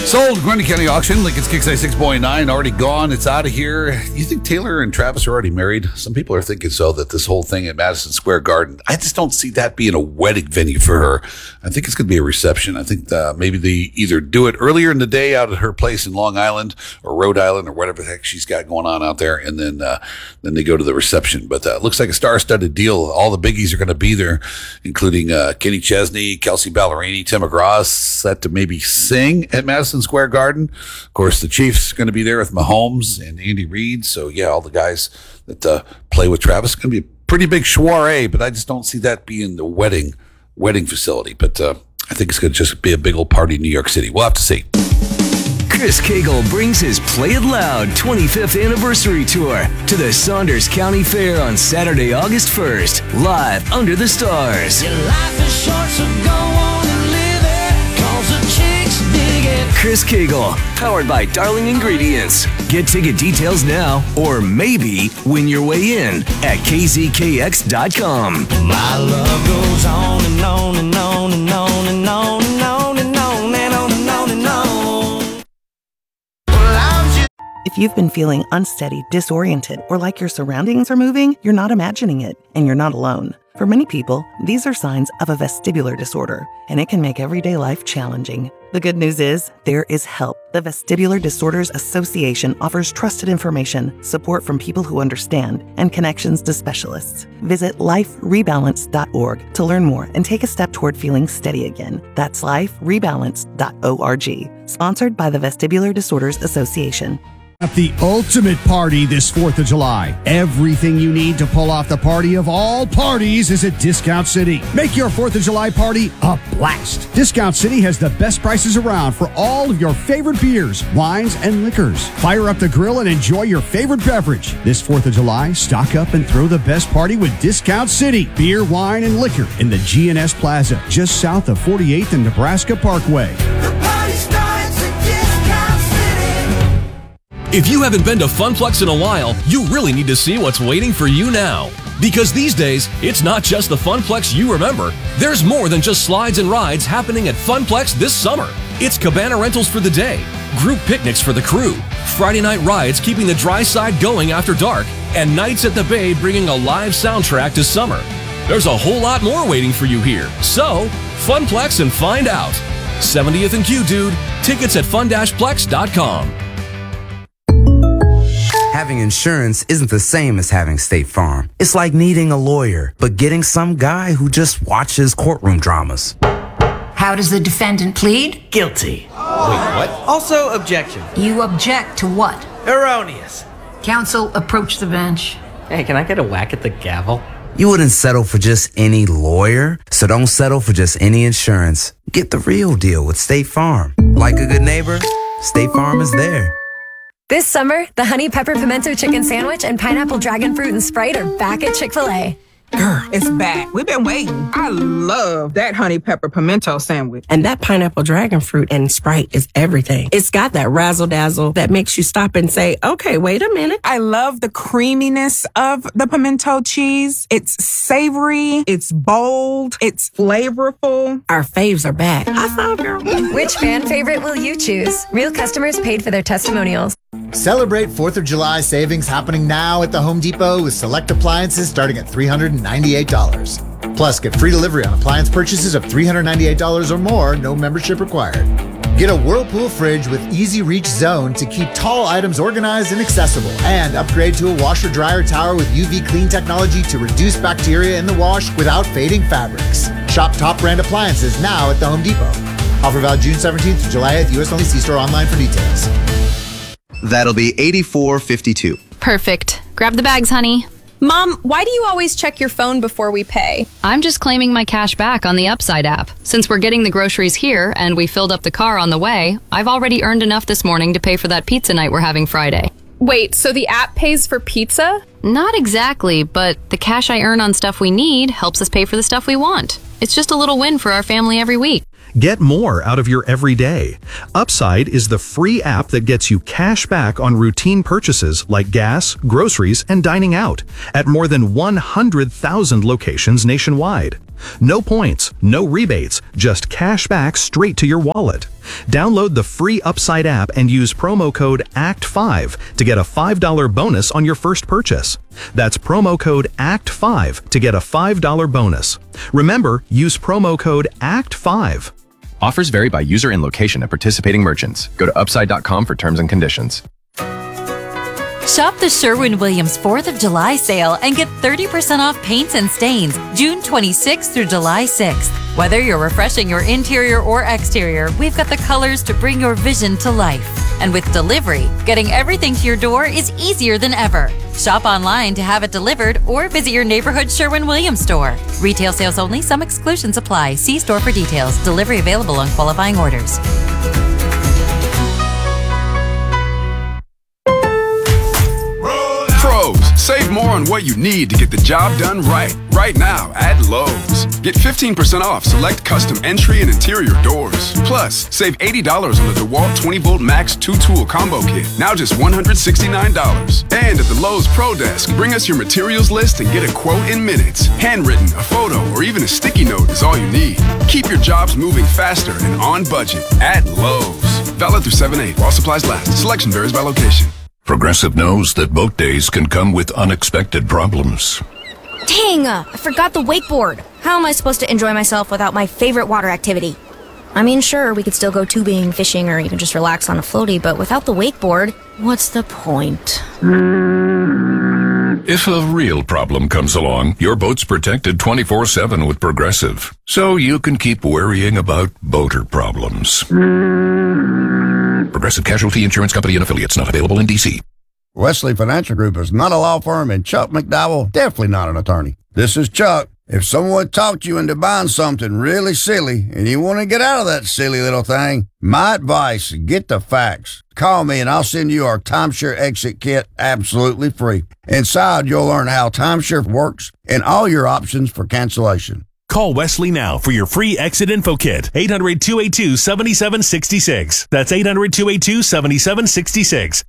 Sold, Grundy County Auction, Lincoln's Kicks 96.9, already gone. It's out of here. You think Taylor and Travis are already married? Some people are thinking so, that this whole thing at Madison Square Garden, I just don't see that being a wedding venue for her. I think it's going to be a reception. I think maybe they either do it earlier in the day out at her place in Long Island or Rhode Island or whatever the heck she's got going on out there, and then they go to the reception. But it looks like a star-studded deal. All the biggies are going to be there, including Kenny Chesney, Kelsey Ballerini, Tim McGraw, set to maybe sing at Madison Square Garden. Of course, the Chiefs going to be there with Mahomes and Andy Reid. So, yeah, all the guys that play with Travis. It's going to be a pretty big soiree, but I just don't see that being the wedding facility. But I think it's going to just be a big old party in New York City. We'll have to see. Chris Cagle brings his Play It Loud 25th anniversary tour to the Saunders County Fair on Saturday, August 1st, live under the stars. Your life is short, so go on and live it, 'cause the chicks dig it. Chris Cagle, powered by Darling Ingredients. Get ticket details now, or maybe win your way in at kzkx.com. My love goes on and on and on and on and on and on and on and on and on and on. If you've been feeling unsteady, disoriented, or like your surroundings are moving, you're not imagining it, and you're not alone. For many people, these are signs of a vestibular disorder, and it can make everyday life challenging. The good news is, there is help. The Vestibular Disorders Association offers trusted information, support from people who understand, and connections to specialists. Visit liferebalance.org to learn more and take a step toward feeling steady again. That's liferebalance.org. Sponsored by the Vestibular Disorders Association. At the ultimate party this 4th of July. Everything you need to pull off the party of all parties is at Discount City. Make your 4th of July party a blast. Discount City has the best prices around for all of your favorite beers, wines, and liquors. Fire up the grill and enjoy your favorite beverage. This 4th of July, stock up and throw the best party with Discount City. Beer, wine, and liquor in the GNS Plaza, just south of 48th and Nebraska Parkway. If you haven't been to Funplex in a while, you really need to see what's waiting for you now. Because these days, it's not just the Funplex you remember. There's more than just slides and rides happening at Funplex this summer. It's cabana rentals for the day, group picnics for the crew, Friday night rides keeping the dry side going after dark, and nights at the bay bringing a live soundtrack to summer. There's a whole lot more waiting for you here. So, Funplex and find out. 70th and Q, dude. Tickets at fun-plex.com. Having insurance isn't the same as having State Farm. It's like needing a lawyer, but getting some guy who just watches courtroom dramas. How does the defendant plead? Guilty. Wait, what? Also, objection. You object to what? Erroneous. Counsel, approach the bench. Hey, can I get a whack at the gavel? You wouldn't settle for just any lawyer, so don't settle for just any insurance. Get the real deal with State Farm. Like a good neighbor, State Farm is there. This summer, the Honey Pepper Pimento Chicken Sandwich and Pineapple Dragon Fruit and Sprite are back at Chick-fil-A. Girl, it's back. We've been waiting. I love that honey pepper pimento sandwich. And that pineapple dragon fruit and Sprite is everything. It's got that razzle-dazzle that makes you stop and say, okay, wait a minute. I love the creaminess of the pimento cheese. It's savory. It's bold. It's flavorful. Our faves are back. High five, girl. Which fan favorite will you choose? Real customers paid for their testimonials. Celebrate 4th of July savings happening now at the Home Depot with select appliances starting at $398. Plus, get free delivery on appliance purchases of $398 or more, no membership required. Get a Whirlpool fridge with easy reach zone to keep tall items organized and accessible. And upgrade to a washer-dryer tower with UV clean technology to reduce bacteria in the wash without fading fabrics. Shop top brand appliances now at the Home Depot. Offer valid June 17th to July 8th. US only. See store online for details. That'll be $84.52. Perfect. Grab the bags, honey. Mom, why do you always check your phone before we pay? I'm just claiming my cash back on the Upside app. Since we're getting the groceries here and we filled up the car on the way, I've already earned enough this morning to pay for that pizza night we're having Friday. Wait, so the app pays for pizza? Not exactly, but the cash I earn on stuff we need helps us pay for the stuff we want. It's just a little win for our family every week. Get more out of your everyday. Upside is the free app that gets you cash back on routine purchases like gas, groceries, and dining out at more than 100,000 locations nationwide. No points, no rebates, just cash back straight to your wallet. Download the free Upside app and use promo code ACT5 to get a $5 bonus on your first purchase. That's promo code ACT5 to get a $5 bonus. Remember, use promo code ACT5. Offers vary by user and location at participating merchants. Go to upside.com for terms and conditions. Shop the Sherwin-Williams 4th of July sale and get 30% off paints and stains June 26th through July 6th. Whether you're refreshing your interior or exterior, we've got the colors to bring your vision to life. And with delivery, getting everything to your door is easier than ever. Shop online to have it delivered or visit your neighborhood Sherwin-Williams store. Retail sales only. Some exclusions apply. See store for details. Delivery available on qualifying orders. Save more on what you need to get the job done right now at Lowe's. Get 15% off select custom entry and interior doors. Plus, save $80 on the DeWalt 20-volt Max 2-tool combo kit, now just $169. And at the Lowe's Pro Desk, bring us your materials list and get a quote in minutes. Handwritten, a photo, or even a sticky note is all you need. Keep your jobs moving faster and on budget at Lowe's. Valid through 7/8 while supplies last. Selection varies by location. Progressive knows that boat days can come with unexpected problems. Dang, I forgot the wakeboard. How am I supposed to enjoy myself without my favorite water activity? I mean, sure, we could still go tubing, fishing, or even just relax on a floaty, but without the wakeboard, what's the point? If a real problem comes along, your boat's protected 24/7 with Progressive, so you can keep worrying about boater problems. Progressive Casualty Insurance Company and Affiliates, not available in D.C. Wesley Financial Group is not a law firm, and Chuck McDowell definitely not an attorney. This is Chuck. If someone talked you into buying something really silly and you want to get out of that silly little thing, my advice, get the facts. Call me and I'll send you our Timeshare Exit Kit absolutely free. Inside, you'll learn how timeshare works and all your options for cancellation. Call Wesley now for your free Exit Info Kit. 800-282-7766. That's 800-282-7766.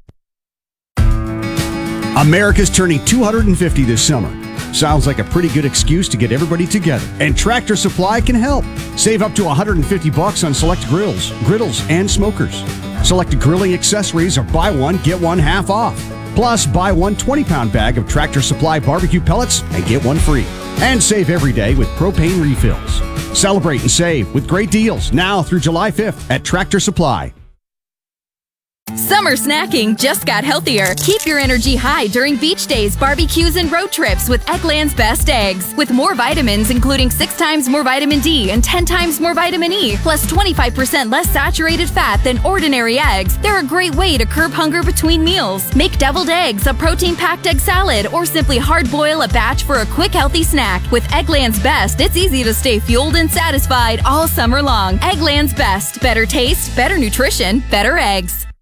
America's turning 250 this summer. Sounds like a pretty good excuse to get everybody together. And Tractor Supply can help. Save up to $150 on select grills, griddles, and smokers. Selected grilling accessories are buy one, get one half off. Plus, buy one 20-pound bag of Tractor Supply barbecue pellets and get one free. And save every day with propane refills. Celebrate and save with great deals now through July 5th at Tractor Supply. Summer snacking just got healthier. Keep your energy high during beach days, barbecues, and road trips with Eggland's Best Eggs. With more vitamins, including 6 times more vitamin D and 10 times more vitamin E, plus 25% less saturated fat than ordinary eggs, they're a great way to curb hunger between meals. Make deviled eggs, a protein-packed egg salad, or simply hard-boil a batch for a quick, healthy snack. With Eggland's Best, it's easy to stay fueled and satisfied all summer long. Eggland's Best. Better taste, better nutrition, better eggs.